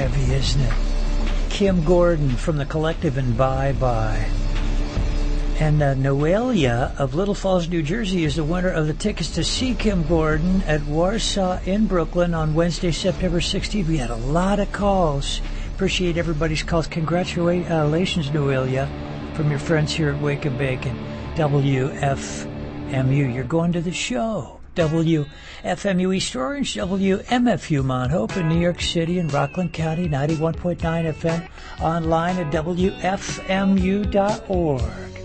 heavy, isn't it? Kim Gordon from the Collective and Bye Bye. And Noelia of Little Falls, New Jersey is the winner of the tickets to see Kim Gordon at Warsaw in Brooklyn on Wednesday, September 16th. We had a lot of calls. Appreciate everybody's calls. Congratulations, Noelia, from your friends here at Wake and Bake and WFMU. You're going to the show. WFMU East Orange, WMFU Mount Hope in New York City and Rockland County, 91.9 FM, online at WFMU.org.